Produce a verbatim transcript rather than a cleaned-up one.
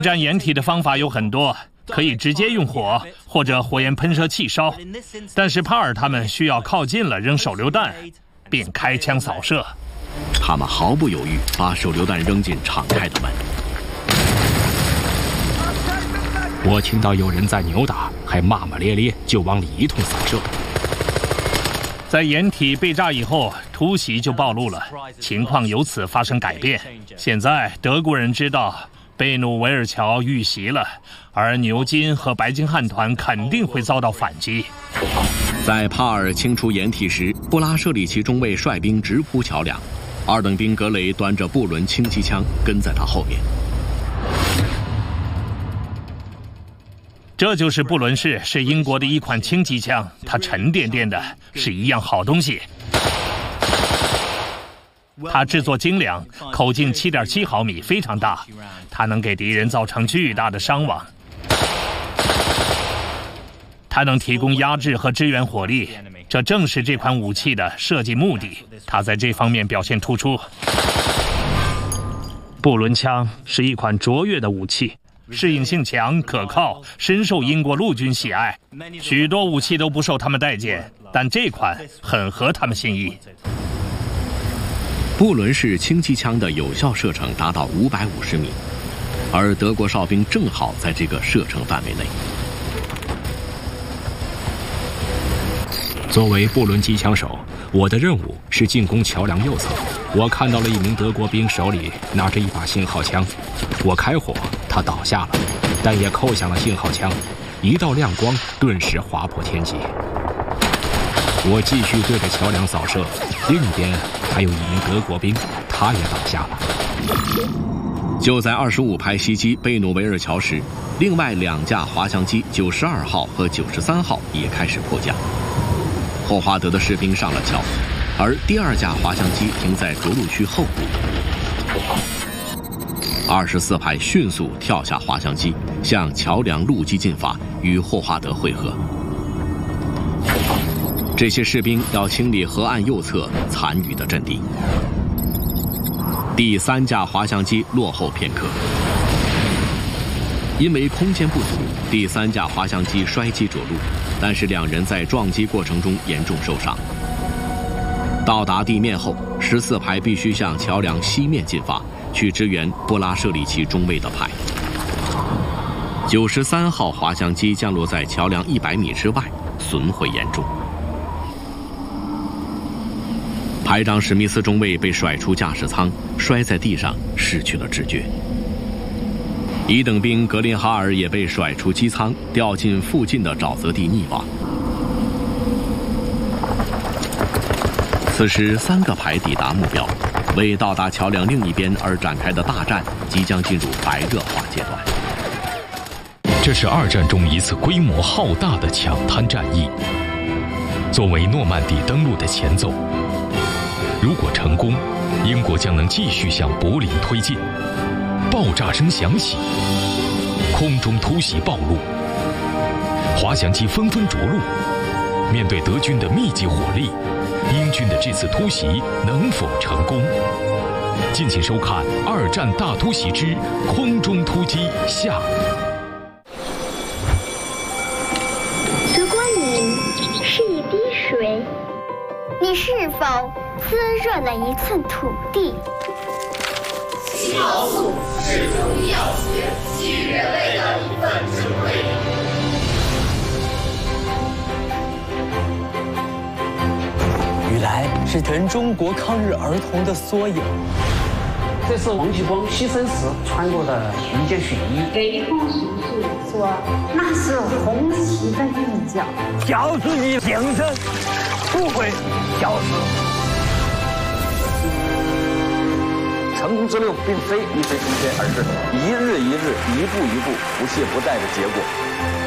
战掩体的方法有很多，可以直接用火或者火焰喷射器烧，但是帕尔他们需要靠近了扔手榴弹，并开枪扫射。 他们毫不犹豫把手榴弹扔进敞开的门。 我听到有人在扭打，还骂骂咧咧，就往里一通扫射。 在掩体被炸以后，突袭就暴露了，情况由此发生改变。现在德国人知道贝努维尔桥遇袭了，而牛津和白金汉团肯定会遭到反击。 在帕尔清除掩体时，布拉舍里奇中尉率兵直扑桥梁，二等兵格雷端着布伦轻机枪跟在他后面。 这就是布伦式，是英国的一款轻机枪，它沉甸甸的，是一样好东西。它制作精良，口径 七点七毫米，非常大，它能给敌人造成巨大的伤亡。它能提供压制和支援火力，这正是这款武器的设计目的。它在这方面表现突出。布伦枪是一款卓越的武器。适应性强、可靠，深受英国陆军喜爱。许多武器都不受他们待见，但这款很合他们心意。 布伦式轻机枪的有效射程达到五百五十米，而德国哨兵正好在这个射程范围内。 作为布伦机枪手，我的任务是进攻桥梁右侧。我看到了一名德国兵手里拿着一把信号枪，我开火，他倒下了，但也扣响了信号枪，一道亮光顿时划破天际。我继续对着桥梁扫射，另一边还有一名德国兵，他也倒下了。 就在二十五排袭击贝努维尔桥时，另外两架滑翔机九十二号和九十三号也开始迫降。霍华德的士兵上了桥，而第二架滑翔机停在着陆区后部。二十四排迅速跳下滑翔机，向桥梁路基进发，与霍华德会合。这些士兵要清理河岸右侧残余的阵地。第三架滑翔机落后片刻，因为空间不足，第三架滑翔机摔击着陆，但是两人在撞击过程中严重受伤。到达地面后，十四排必须向桥梁西面进发，去支援布拉舍里奇中尉的排。九十三号滑翔机降落在桥梁一百米之外，损毁严重。排长史密斯中尉被甩出驾驶舱，摔在地上，失去了知觉。一等兵格林哈尔也被甩出机舱，掉进附近的沼泽地溺亡。此时，三个排抵达目标，为到达桥梁另一边而展开的大战即将进入白热化阶段。 这是二战中一次规模浩大的抢滩战役，作为诺曼底登陆的前奏。如果成功，英国将能继续向柏林推进。爆炸声响起，空中突袭暴露，滑翔机纷纷着陆。面对德军的密集火力，英军的这次突袭能否成功？敬请收看《二战大突袭之空中突击》下。 如果你是一滴水，你是否滋润了一寸土地？ 青蒿素是中医药学给予人类的一份智慧。 雨来是全中国抗日儿童的缩影。 这是王继光牺牲时穿过的一件睡衣。 北方叔叔说那是红旗的韵脚。 教书的精神不会消失。成功之路并非一飞冲天，而是一日一日、一步一步、不懈不怠的结果。